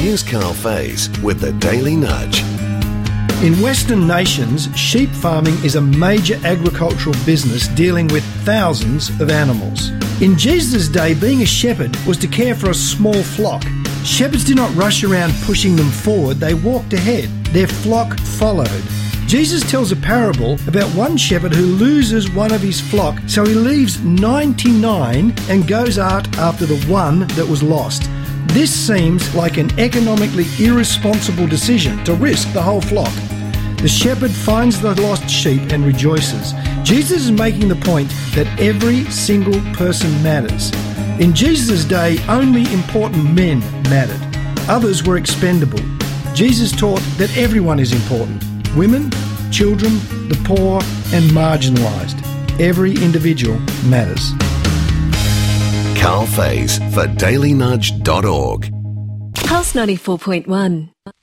here's Carl Faze with the Daily Nudge. In Western nations, sheep farming is a major agricultural business dealing with thousands of animals. In Jesus' day, being a shepherd was to care for a small flock. Shepherds did not rush around pushing them forward, they walked ahead. Their flock followed. Jesus tells a parable about one shepherd who loses one of his flock, so he leaves 99 and goes out after the one that was lost. This seems like an economically irresponsible decision to risk the whole flock. The shepherd finds the lost sheep and rejoices. Jesus is making the point that every single person matters. In Jesus' day, only important men mattered. Others were expendable. Jesus taught that everyone is important. Women, children, the poor, and marginalised. Every individual matters. Carl Faze for dailynudge.org. Pulse 94.1.